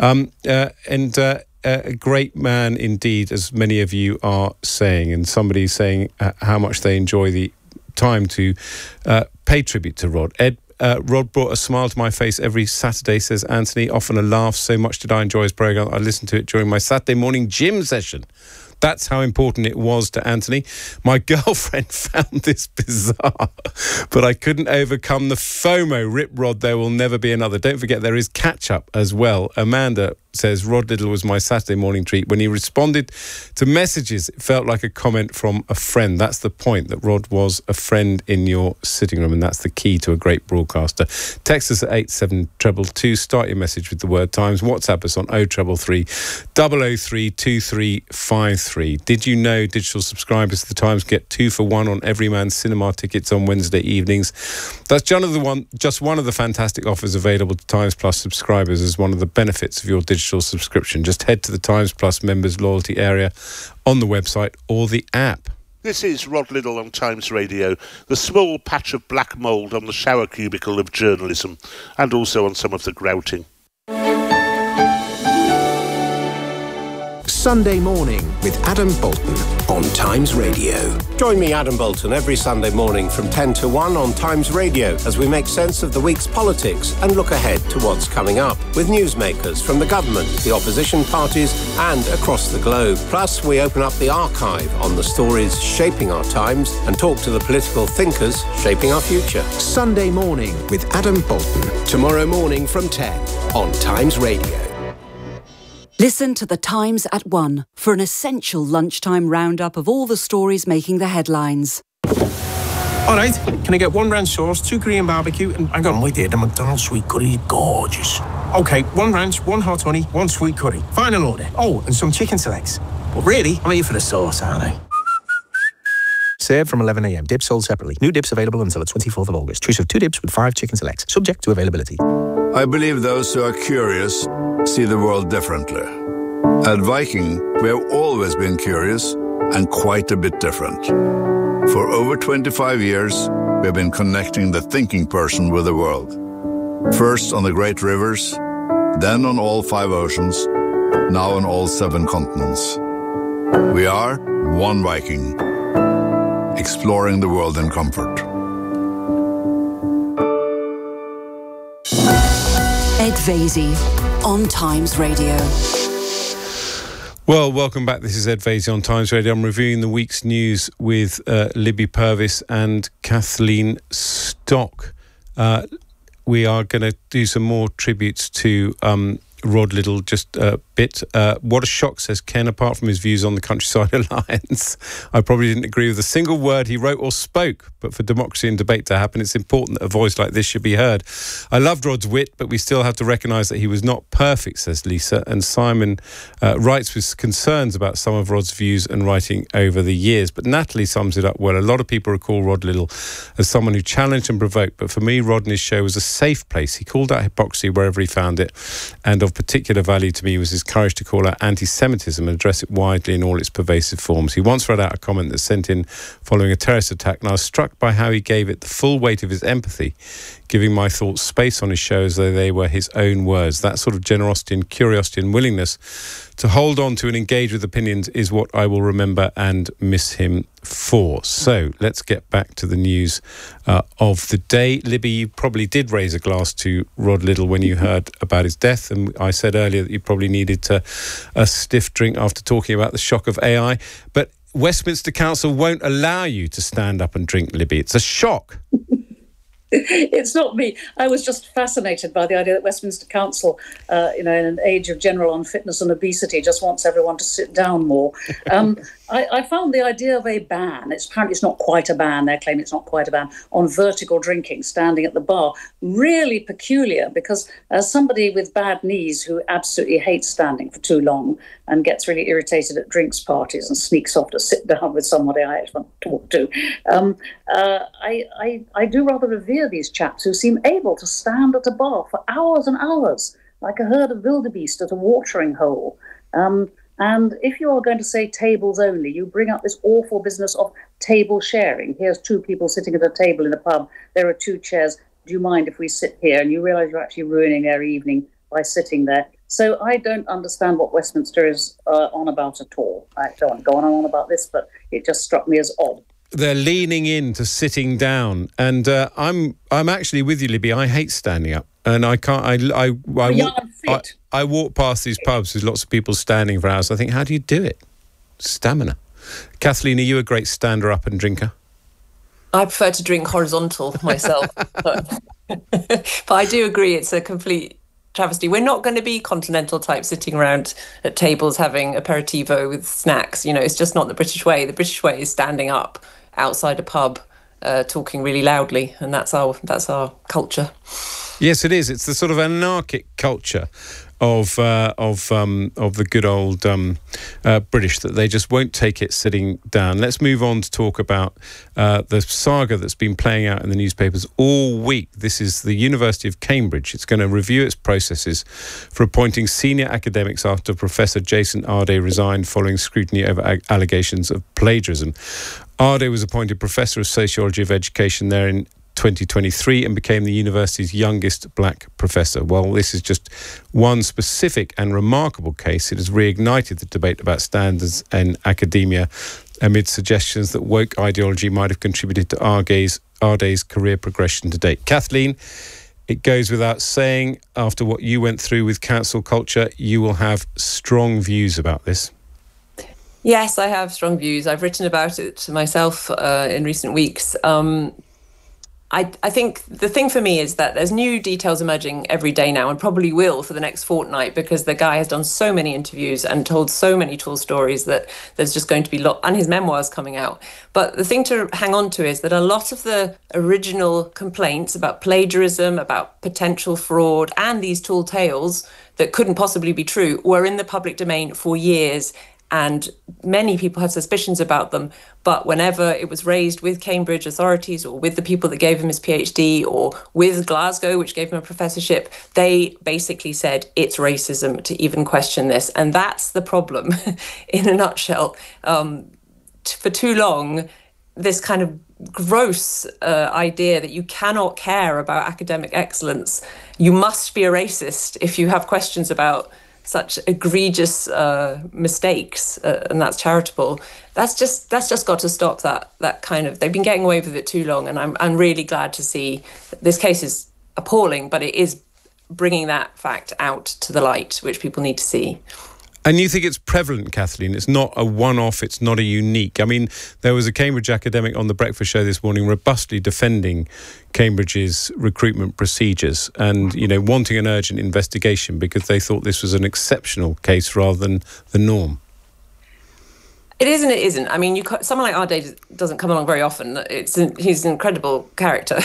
A great man indeed, as many of you are saying, and somebody saying how much they enjoy the time to pay tribute to Rod. Rod brought a smile to my face every Saturday, says Anthony. Often a laugh. So much did I enjoy his programme. I listened to it during my Saturday morning gym session. That's how important it was to Anthony. My girlfriend found this bizarre, but I couldn't overcome the FOMO. Rip Rod, there will never be another. Don't forget, there is catch-up as well. Amanda says, Rod Liddle was my Saturday morning treat. When he responded to messages, it felt like a comment from a friend. That's the point, that Rod was a friend in your sitting room, and that's the key to a great broadcaster. Text us at 87222. Start your message with the word Times. WhatsApp us on 0333 003 2353. Did you know digital subscribers to the Times get 2 for 1 on Everyman cinema tickets on Wednesday evenings? That's just one of the fantastic offers available to Times Plus subscribers as one of the benefits of your digital subscription. Just head to the Times Plus members loyalty area on the website or the app. This is Rod Liddle on Times Radio. The small patch of black mould on the shower cubicle of journalism, and also on some of the grouting. Sunday Morning with Adam Bolton on Times Radio. Join me, Adam Bolton, every Sunday morning from 10 to 1 on Times Radio as we make sense of the week's politics and look ahead to what's coming up with newsmakers from the government, the opposition parties and across the globe. Plus, we open up the archive on the stories shaping our times and talk to the political thinkers shaping our future. Sunday Morning with Adam Bolton. Tomorrow morning from 10 on Times Radio. Listen to The Times at 1 for an essential lunchtime roundup of all the stories making the headlines. All right, can I get 1 ranch sauce, 2 Korean barbecue, and hang on, wait there, the McDonald's sweet curry, gorgeous. Okay, 1 ranch, 1 hot honey, 1 sweet curry. Final order. Oh, and some chicken selects. But really, I'm here for the sauce, aren't I? Served from 11 a.m. Dips sold separately. New dips available until the 24th of August. Choose of 2 dips with 5 chicken selects. Subject to availability. I believe those who are curious see the world differently. At Viking, we have always been curious and quite a bit different. For over 25 years, we have been connecting the thinking person with the world. First on the great rivers, then on all 5 oceans, now on all 7 continents. We are one Viking, exploring the world in comfort. Ed Vaizey on Times Radio. Well, welcome back. This is Ed Vaizey on Times Radio. I'm reviewing the week's news with Libby Purvis and Kathleen Stock. We are going to do some more tributes to Rod Liddle just a bit. What a shock, says Ken, apart from his views on the Countryside Alliance. I probably didn't agree with a single word he wrote or spoke, but for democracy and debate to happen, it's important that a voice like this should be heard. I loved Rod's wit, but we still have to recognise that he was not perfect, says Lisa. And Simon writes with concerns about some of Rod's views and writing over the years. But Natalie sums it up well. A lot of people recall Rod Liddle as someone who challenged and provoked, but for me, Rod and his show was a safe place. He called out hypocrisy wherever he found it, and of particular value to me was his courage to call out anti-Semitism and address it widely in all its pervasive forms. He once read out a comment that sent in following a terrorist attack, and I was struck by how he gave it the full weight of his empathy, giving my thoughts space on his show as though they were his own words. That sort of generosity and curiosity and willingness to hold on to and engage with opinions is what I will remember and miss him for. So let's get back to the news of the day. Libby, you probably did raise a glass to Rod Liddle when you heard about his death, and I said earlier that you probably needed a stiff drink after talking about the shock of AI, but Westminster Council won't allow you to stand up and drink, Libby. It's a shock. It's not me. I was just fascinated by the idea that Westminster Council, in an age of general unfitness and obesity, just wants everyone to sit down more. I found the idea of a ban, apparently it's not quite a ban, they're claiming it's not quite a ban, on vertical drinking, standing at the bar, really peculiar, because as somebody with bad knees who absolutely hates standing for too long and gets really irritated at drinks parties and sneaks off to sit down with somebody I actually want to talk to, I do rather revere these chaps who seem able to stand at a bar for hours and hours, like a herd of wildebeest at a watering hole. And if you are going to say tables only, you bring up this awful business of table sharing. Here's 2 people sitting at a table in a pub. There are 2 chairs. Do you mind if we sit here? And you realise you're actually ruining their evening by sitting there. So I don't understand what Westminster is on about at all. I don't want to go on about this, but it just struck me as odd. they're leaning into sitting down, and I'm actually with you, Libby. I hate standing up, and I can't. I walk past these pubs with lots of people standing for hours. I think, how do you do it? Stamina. Kathleen, are you a great stander up and drinker? I prefer to drink horizontal myself, but I do agree it's a complete travesty. We're not going to be continental type sitting around at tables having aperitivo with snacks. It's just not the British way. The British way is standing up outside a pub, talking really loudly, and that's our culture. Yes, it is. It's the sort of anarchic culture of the good old British, that they just won't take it sitting down. Let's move on to talk about the saga that's been playing out in the newspapers all week. This is the University of Cambridge. It's going to review its processes for appointing senior academics after Professor Jason Arday resigned following scrutiny over allegations of plagiarism. Arday was appointed Professor of Sociology of Education there in 2023 and became the university's youngest black professor. Well, this is just one specific and remarkable case. It has reignited the debate about standards in academia amid suggestions that woke ideology might have contributed to Arday's career progression to date. Kathleen, it goes without saying, after what you went through with cancel culture, you will have strong views about this. Yes, I have strong views. I've written about it myself in recent weeks. I think the thing for me is that there's new details emerging every day now, and probably will for the next fortnight, because the guy has done so many interviews and told so many tall stories that there's just going to be and his memoirs coming out. But the thing to hang on to is that a lot of the original complaints about plagiarism, about potential fraud, and these tall tales that couldn't possibly be true were in the public domain for years. And many people have suspicions about them. But whenever it was raised with Cambridge authorities or with the people that gave him his PhD or with Glasgow, which gave him a professorship, they basically said it's racism to even question this. And that's the problem in a nutshell. For too long, this kind of gross idea that you cannot care about academic excellence. You must be a racist if you have questions about such egregious mistakes, and that's charitable. That's just got to stop. That kind of, they've been getting away with it too long, and I'm really glad to see this case is appalling, but it is bringing that fact out to the light, which people need to see. And you think it's prevalent, Kathleen? It's not a one-off, it's not a unique. I mean, there was a Cambridge academic on The Breakfast Show this morning robustly defending Cambridge's recruitment procedures and, wanting an urgent investigation because they thought this was an exceptional case rather than the norm. It is and it isn't. I mean, someone like Arday doesn't come along very often. He's an incredible character.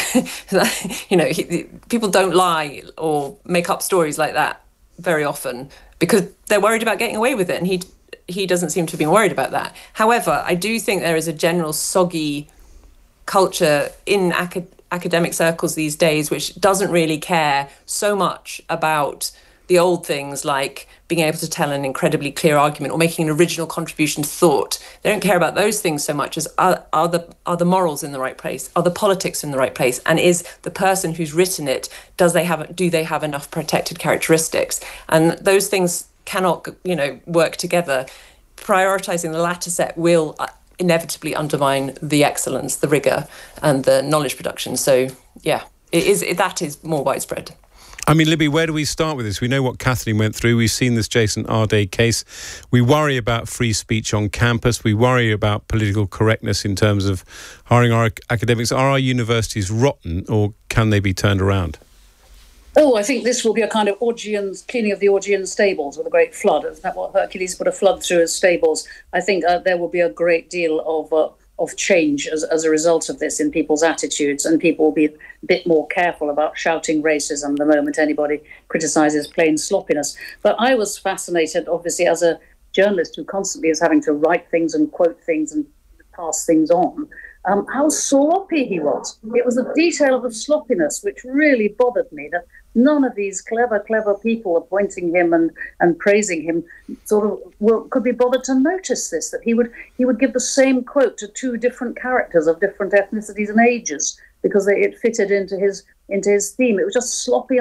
People don't lie or make up stories like that very often, because they're worried about getting away with it, and he doesn't seem to have been worried about that. However, I do think there is a general soggy culture in academic circles these days which doesn't really care so much about the old things like being able to tell an incredibly clear argument or making an original contribution to thought. They don't care about those things so much as are the morals in the right place? Are the politics in the right place? And is the person who's written it, do they have enough protected characteristics? And those things cannot, work together. Prioritizing the latter set will inevitably undermine the excellence, the rigor, and the knowledge production. So, yeah, that is more widespread. I mean, Libby, where do we start with this? We know what Kathleen went through. We've seen this Jason Arday case. We worry about free speech on campus. We worry about political correctness in terms of hiring our academics. Are our universities rotten, or can they be turned around? Oh, I think this will be a kind of cleaning of the Augean stables with a great flood. Isn't that what Hercules put a flood through his stables? I think there will be a great deal of change as a result of this in people's attitudes, and people will be a bit more careful about shouting racism the moment anybody criticises plain sloppiness. But I was fascinated, obviously, as a journalist who constantly is having to write things and quote things and pass things on, how sloppy he was. It was the detail of the sloppiness which really bothered me, that none of these clever people appointing him and praising him could be bothered to notice this, that he would give the same quote to two different characters of different ethnicities and ages because it fitted into his theme. It was just sloppy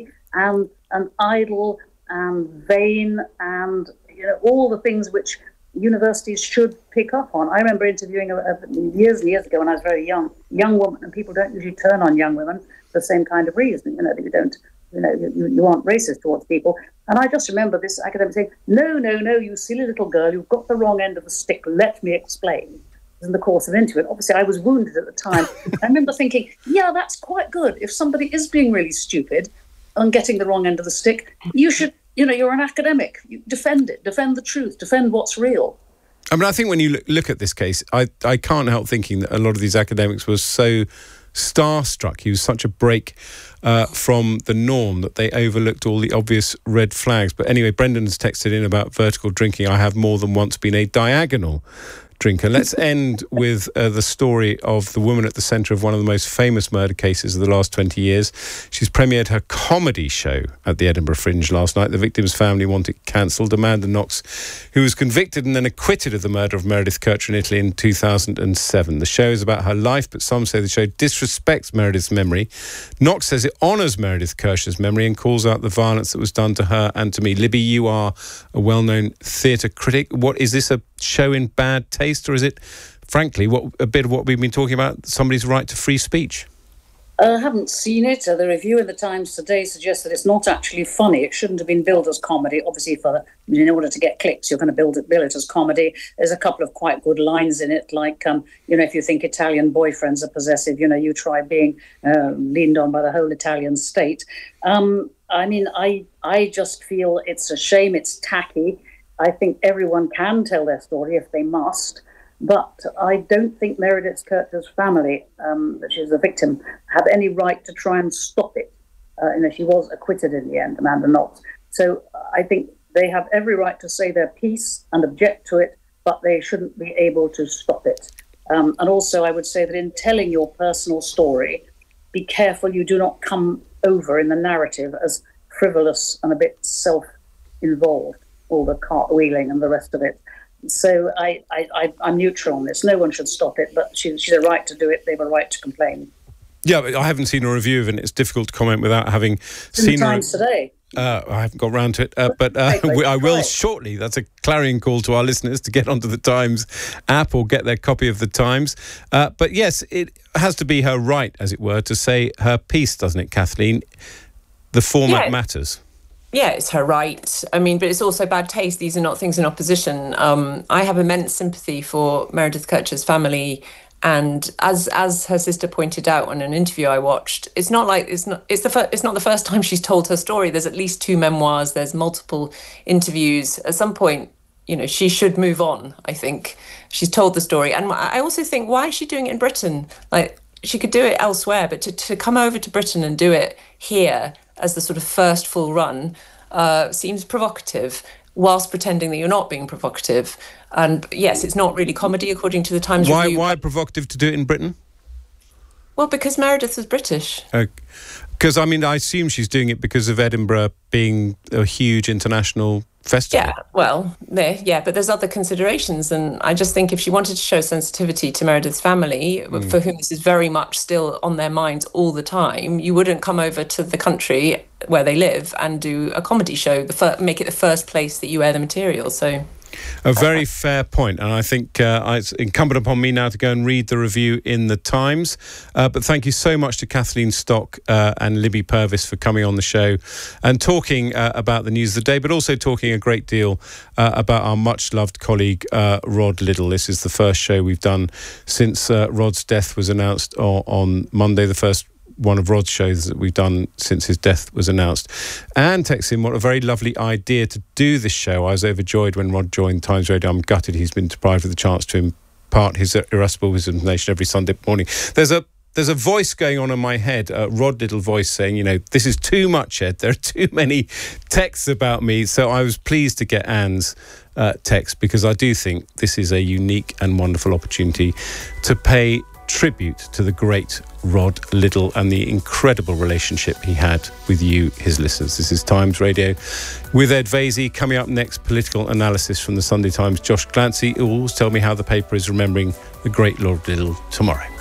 and idle and vain and all the things which universities should pick up on. I remember interviewing years and years ago when I was very young woman, and people don't usually turn on young women for the same kind of reason. You aren't racist towards people. And I just remember this academic saying, no, you silly little girl, you've got the wrong end of the stick. Let me explain. In the course of an interview. Obviously, I was wounded at the time. I remember thinking, yeah, that's quite good. If somebody is being really stupid and getting the wrong end of the stick, you should, you're an academic. You defend it, defend the truth, defend what's real. I mean, I think when you look at this case, I can't help thinking that a lot of these academics were so starstruck. He was such a break from the norm that they overlooked all the obvious red flags. But anyway, Brendan's texted in about vertical drinking. I have more than once been a diagonal drinker. Let's end with the story of the woman at the centre of one of the most famous murder cases of the last 20 years. She's premiered her comedy show at the Edinburgh Fringe last night. The victim's family want it cancelled. Amanda Knox, who was convicted and then acquitted of the murder of Meredith Kercher in Italy in 2007. The show is about her life, but some say the show disrespects Meredith's memory. Knox says it honours Meredith Kercher's memory and calls out the violence that was done to her and to me. Libby, you are a well-known theatre critic. What is this, a show in bad taste, or is it, frankly, a bit of what we've been talking about, somebody's right to free speech? I haven't seen it. The review in the Times today suggests that it's not actually funny. It shouldn't have been billed as comedy. Obviously, in order to get clicks, you're going to bill it as comedy. There's a couple of quite good lines in it, like, if you think Italian boyfriends are possessive, you try being leaned on by the whole Italian state. I just feel it's a shame. It's tacky. I think everyone can tell their story if they must, but I don't think Meredith Kercher's family, that she's a victim, have any right to try and stop it. She was acquitted in the end, Amanda Knox. So I think they have every right to say their piece and object to it, but they shouldn't be able to stop it. And also I would say that in telling your personal story, be careful you do not come over in the narrative as frivolous and a bit self-involved. All the cartwheeling and the rest of it. So I'm neutral on this. No one should stop it, but she's a right to do it. They have a right to complain. Yeah, but I haven't seen a review of it, and it's difficult to comment without having seen the Times today. I haven't got round to it, but I will shortly. That's a clarion call to our listeners to get onto the Times app or get their copy of the Times. But yes, it has to be her right, as it were, to say her piece, doesn't it, Kathleen? The format matters. Yeah, it's her right. But it's also bad taste. These are not things in opposition. I have immense sympathy for Meredith Kercher's family, and as her sister pointed out on an interview I watched, it's not the first time she's told her story. There's at least 2 memoirs. There's multiple interviews. At some point, she should move on. I think she's told the story, and I also think, why is she doing it in Britain? Like, she could do it elsewhere, but to come over to Britain and do it here as the sort of first full run seems provocative, whilst pretending that you're not being provocative. And yes, it's not really comedy, according to the Times Review. Why provocative to do it in Britain? Well, because Meredith was British. Because, I assume she's doing it because of Edinburgh being a huge international festival. Yeah, but there's other considerations, and I just think if she wanted to show sensitivity to Meredith's family, for whom this is very much still on their minds all the time, you wouldn't come over to the country where they live and do a comedy show, make it the first place that you air the material. So a very fair point, and I think it's incumbent upon me now to go and read the review in the Times. But thank you so much to Kathleen Stock and Libby Purvis for coming on the show and talking about the news of the day, but also talking a great deal about our much-loved colleague Rod Liddle. This is the first show we've done since Rod's death was announced on Monday, the first one of Rod's shows that we've done since his death was announced. And texts in, what a very lovely idea to do this show. I was overjoyed when Rod joined Times Radio. I'm gutted he's been deprived of the chance to impart his irascible wisdom to the nation every Sunday morning. There's a voice going on in my head, a Rod Liddle voice saying, this is too much, Ed. There are too many texts about me. So I was pleased to get Anne's text, because I do think this is a unique and wonderful opportunity to pay tribute to the great Rod Liddle and the incredible relationship he had with you, his listeners. This is Times Radio with Ed Vaizey. Coming up next, political analysis from the Sunday Times. Josh Glancy will always tell me how the paper is remembering the great Lord Liddle tomorrow.